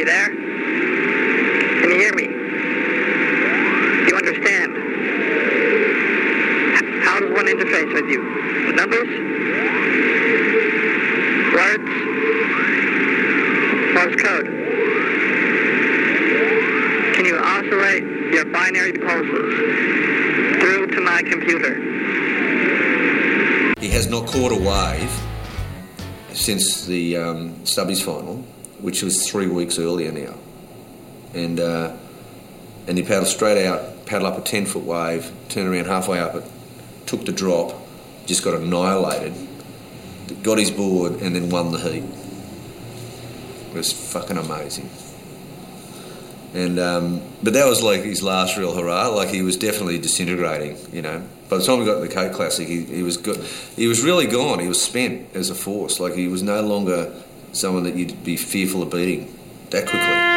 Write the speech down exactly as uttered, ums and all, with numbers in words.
you there? Can you hear me? Do you understand? How does one interface with you? With numbers? Words? Morse code? Can you oscillate your binary pulses through to my computer? He has not caught a wave since the um, Stubbies final, which was three weeks earlier now. And uh, and he paddled straight out, paddled up a ten-foot wave, turned around halfway up it, took the drop, just got annihilated, got his board, and then won the heat. It was fucking amazing. And um, but that was like his last real hurrah. Like, he was definitely disintegrating, you know. By the time we got to the Cape Classic, he, he was good. He was really gone. He was spent as a force. Like, he was no longer someone that you'd be fearful of beating that quickly.